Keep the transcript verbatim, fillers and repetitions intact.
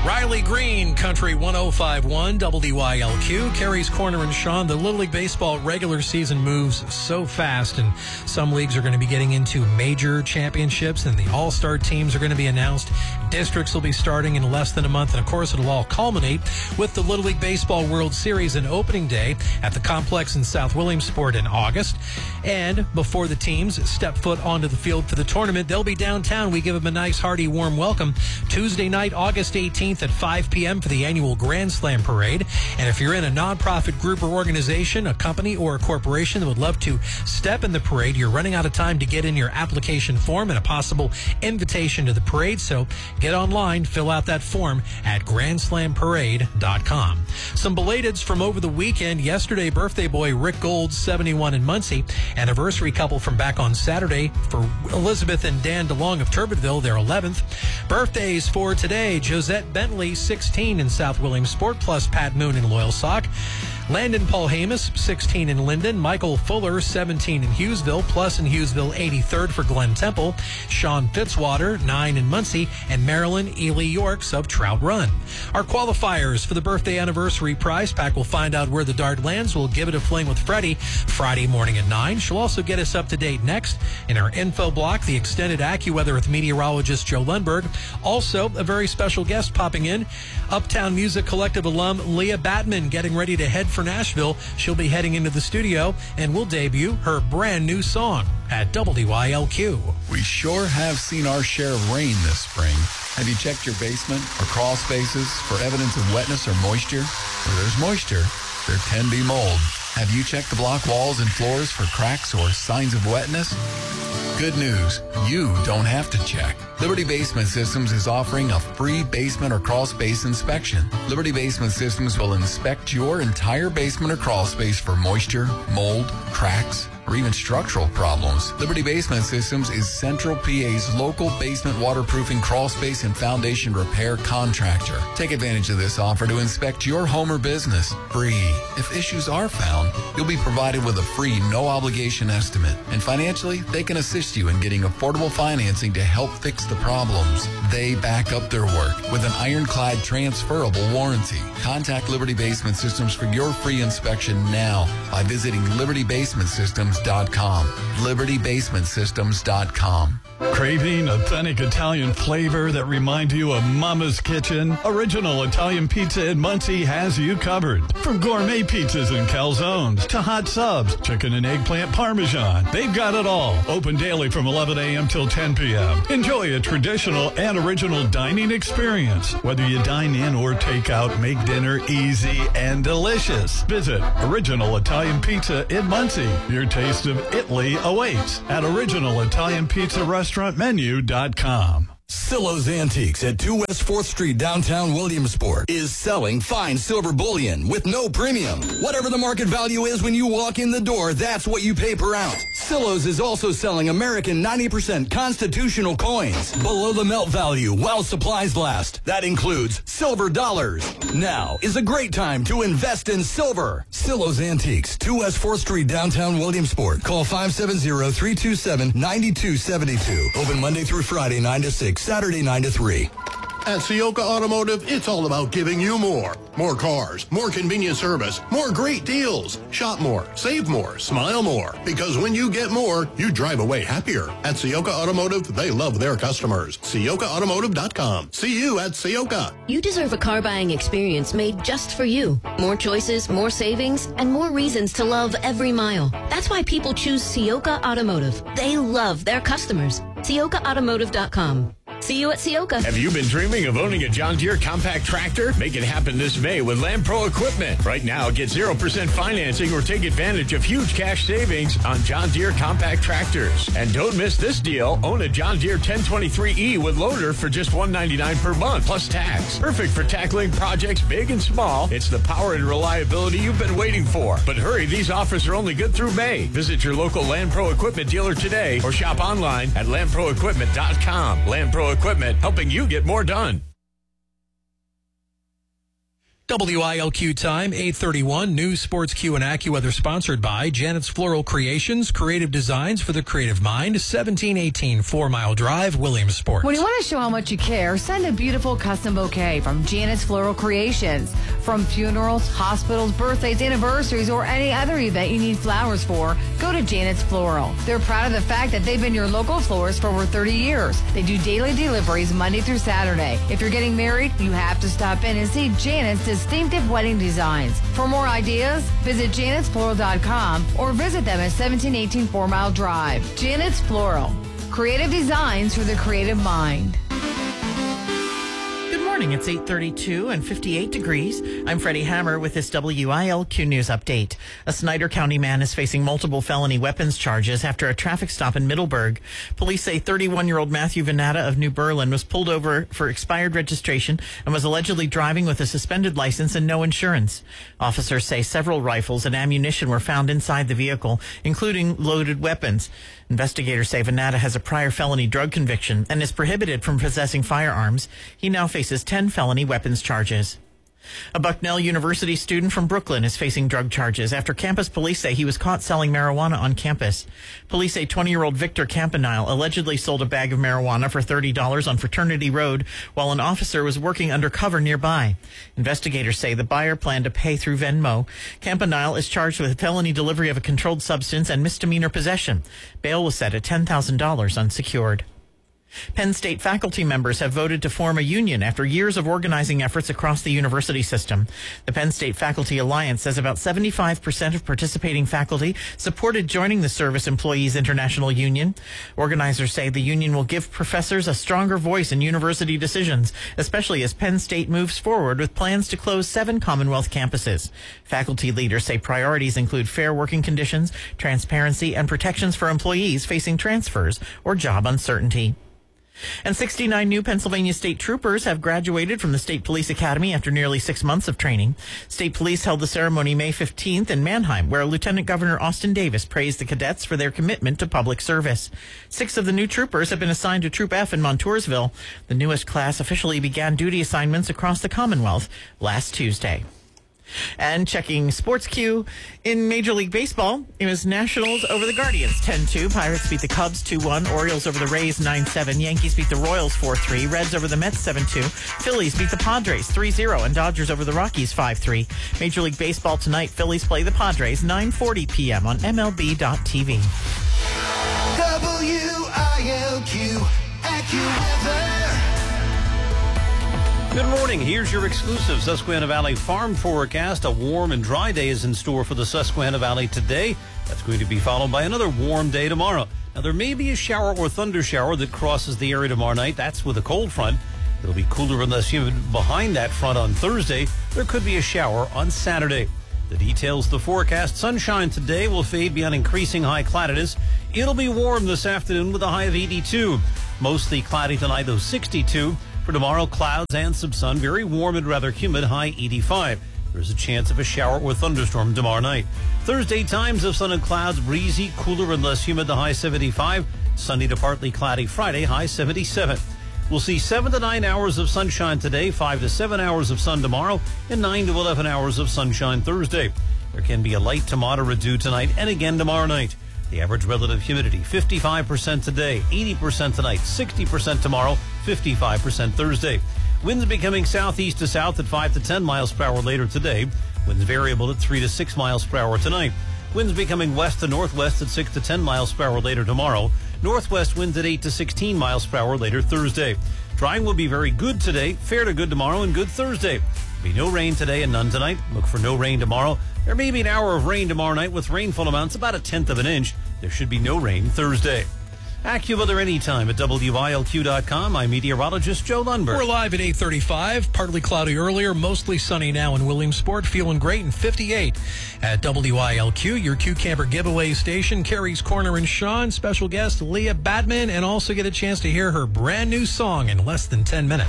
Riley Green, Country one oh five point one, W I L Q, Carrie's Corner and Sean. The Little League Baseball regular season moves so fast, and some leagues are going to be getting into major championships, and the all-star teams are going to be announced. Districts will be starting in less than a month, and of course it'll all culminate with the Little League Baseball World Series and opening day at the complex in South Williamsport in August. And before the teams step foot onto the field for the tournament, they'll be downtown. We give them a nice, hearty, warm welcome Tuesday night, August eighteenth at five p.m. for the annual Grand Slam Parade. And if you're in a nonprofit group or organization, a company or a corporation that would love to step in the parade, you're running out of time to get in your application form and a possible invitation to the parade. So get online, fill out that form at grand slam parade dot com. Some belateds from over the weekend. Yesterday, birthday boy Rick Gold, seventy-one in Muncie. Anniversary couple from back on Saturday for Elizabeth and Dan DeLong of Turbitville, their eleventh. Birthdays for today, Josette Bentley, sixteen in South Williamsport, plus Pat Moon in Loyalsock. Landon Paul Hamus, sixteen in Linden. Michael Fuller, seventeen in Hughesville, plus in Hughesville, eighty-third for Glen Temple. Sean Fitzwater, nine in Muncie, and Marilyn Ely Yorks of Trout Run. Our qualifiers for the birthday anniversary prize pack will find out where the dart lands. We'll give it a fling with Freddie Friday morning at nine. She'll also get us up to date next in our info block, the extended AccuWeather with meteorologist Joe Lundberg. Also, a very special guest popping in, Uptown Music Collective alum Leah Batman, getting ready to head for Nashville. She'll be heading into the studio and will debut her brand new song at W I L Q. We sure have seen our share of rain this spring. Have you checked your basement or crawl spaces for evidence of wetness or moisture? Where there's moisture, there can be mold. Have you checked the block walls and floors for cracks or signs of wetness? Good news, you don't have to check. Liberty Basement Systems is offering a free basement or crawl space inspection. Liberty Basement Systems will inspect your entire basement or crawl space for moisture, mold, cracks, or even structural problems. Liberty Basement Systems is Central P A's local basement waterproofing, crawl space, and foundation repair contractor. Take advantage of this offer to inspect your home or business free. If issues are found, you'll be provided with a free, no-obligation estimate. And financially, they can assist you in getting affordable financing to help fix the problems. They back up their work with an ironclad transferable warranty. Contact Liberty Basement Systems for your free inspection now by visiting liberty basement systems dot com. liberty basement systems dot com. Craving authentic Italian flavor that reminds you of Mama's Kitchen? Original Italian Pizza in Muncie has you covered. From gourmet pizzas and calzones to hot subs, chicken and eggplant parmesan, they've got it all. Open daily from eleven a.m. till ten p.m. Enjoy a traditional and original dining experience. Whether you dine in or take out, make dinner easy and delicious. Visit Original Italian Pizza in Muncie. Your taste of Italy awaits at Original Italian Pizza Restaurant Menu dot com. Silo's Antiques at two West fourth Street, downtown Williamsport, is selling fine silver bullion with no premium. Whatever the market value is when you walk in the door, that's what you pay per ounce. Silo's is also selling American ninety percent constitutional coins below the melt value while supplies last. That includes silver dollars. Now is a great time to invest in silver. Silo's Antiques, two West fourth Street, downtown Williamsport. Call five seven zero, three two seven, nine two seven two. Open Monday through Friday, nine to six. Saturday nine to three. At Sioka Automotive, it's all about giving you more. More cars, more convenient service, more great deals. Shop more, save more, smile more. Because when you get more, you drive away happier. At Sioka Automotive, they love their customers. Sioka Automotive dot com. See you at Sioka. You deserve a car buying experience made just for you. More choices, more savings, and more reasons to love every mile. That's why people choose Sioka Automotive. They love their customers. Sioka Automotive dot com. See you at Sioka. Have you been dreaming of owning a John Deere compact tractor? Make it happen this May with Land Pro Equipment. Right now, get zero percent financing or take advantage of huge cash savings on John Deere compact tractors. And don't miss this deal. Own a John Deere ten twenty-three E with loader for just one hundred ninety-nine dollars per month, plus tax. Perfect for tackling projects big and small. It's the power and reliability you've been waiting for. But hurry, these offers are only good through May. Visit your local Land Pro Equipment dealer today or shop online at land pro equipment dot com. Land Pro Equipment, helping you get more done. W I L Q time, eight thirty-one. News, Sports, Q, and AccuWeather sponsored by Janet's Floral Creations, creative designs for the creative mind, seventeen eighteen Four Mile Drive, Williamsport. When you want to show how much you care, send a beautiful custom bouquet from Janet's Floral Creations. From funerals, hospitals, birthdays, anniversaries, or any other event you need flowers for, go to Janet's Floral. They're proud of the fact that they've been your local florist for over thirty years. They do daily deliveries Monday through Saturday. If you're getting married, you have to stop in and see Janet's distinctive wedding designs. For more ideas, visit janets floral dot com or visit them at seventeen eighteen Four Mile Drive. Janet's Floral. Creative designs for the creative mind. Good morning. It's eight thirty-two and fifty-eight degrees. I'm Freddie Hammer with this W I L Q News update. A Snyder County man is facing multiple felony weapons charges after a traffic stop in Middleburg. Police say thirty-one-year-old Matthew Venata of New Berlin was pulled over for expired registration and was allegedly driving with a suspended license and no insurance. Officers say several rifles and ammunition were found inside the vehicle, including loaded weapons. Investigators say Venata has a prior felony drug conviction and is prohibited from possessing firearms. He now faces ten felony weapons charges. A Bucknell University student from Brooklyn is facing drug charges after campus police say he was caught selling marijuana on campus. Police say twenty-year-old Victor Campanile allegedly sold a bag of marijuana for thirty dollars on Fraternity Road while an officer was working undercover nearby. Investigators say the buyer planned to pay through Venmo. Campanile is charged with felony delivery of a controlled substance and misdemeanor possession. Bail was set at ten thousand dollars unsecured. Penn State faculty members have voted to form a union after years of organizing efforts across the university system. The Penn State Faculty Alliance says about seventy-five percent of participating faculty supported joining the Service Employees International Union. Organizers say the union will give professors a stronger voice in university decisions, especially as Penn State moves forward with plans to close seven Commonwealth campuses. Faculty leaders say priorities include fair working conditions, transparency, and protections for employees facing transfers or job uncertainty. And sixty-nine new Pennsylvania State Troopers have graduated from the State Police Academy after nearly six months of training. State Police held the ceremony May fifteenth in Mannheim, where Lieutenant Governor Austin Davis praised the cadets for their commitment to public service. Six of the new troopers have been assigned to Troop F in Montoursville. The newest class officially began duty assignments across the Commonwealth last Tuesday. And checking Sports Q in Major League Baseball, it was Nationals over the Guardians ten two. Pirates beat the Cubs two one. Orioles over the Rays nine seven. Yankees beat the Royals four three. Reds over the Mets seven two. Phillies beat the Padres three zero. And Dodgers over the Rockies five three. Major League Baseball tonight, Phillies play the Padres nine forty p.m. on M L B dot T V. W I L Q AccuWeather. Good morning. Here's your exclusive Susquehanna Valley farm forecast. A warm and dry day is in store for the Susquehanna Valley today. That's going to be followed by another warm day tomorrow. Now, there may be a shower or thunder shower that crosses the area tomorrow night. That's with a cold front. It'll be cooler and less humid behind that front on Thursday. There could be a shower on Saturday. The details, the forecast. Sunshine today will fade beyond increasing high cloudiness. It'll be warm this afternoon with a high of eighty-two. Mostly cloudy tonight, though, sixty-two. For tomorrow, clouds and some sun, very warm and rather humid, high eighty-five. There's a chance of a shower or thunderstorm tomorrow night. Thursday, times of sun and clouds, breezy, cooler and less humid, the high seventy-five. Sunny to partly cloudy Friday, high seventy-seven. We'll see seven to nine hours of sunshine today, five to seven hours of sun tomorrow, and nine to eleven hours of sunshine Thursday. There can be a light to moderate dew tonight and again tomorrow night. The average relative humidity, fifty-five percent today, eighty percent tonight, sixty percent tomorrow, fifty-five percent Thursday. Winds becoming southeast to south at five to ten miles per hour later today. Winds variable at three to six miles per hour tonight. Winds becoming west to northwest at six to ten miles per hour later tomorrow. Northwest winds at eight to sixteen miles per hour later Thursday. Drying will be very good today, fair to good tomorrow, and good Thursday. There'll be no rain today and none tonight. Look for no rain tomorrow. There may be an hour of rain tomorrow night with rainfall amounts about a tenth of an inch. There should be no rain Thursday. AccuWeather anytime at W I L Q dot com. I'm meteorologist Joe Lundberg. We're live at eight thirty-five. Partly cloudy earlier, mostly sunny now in Williamsport. Feeling great in fifty-eight at W I L Q. Your Q Camper giveaway station. Carrie's Corner and Sean. Special guest Leah Batman. And also get a chance to hear her brand new song in less than ten minutes.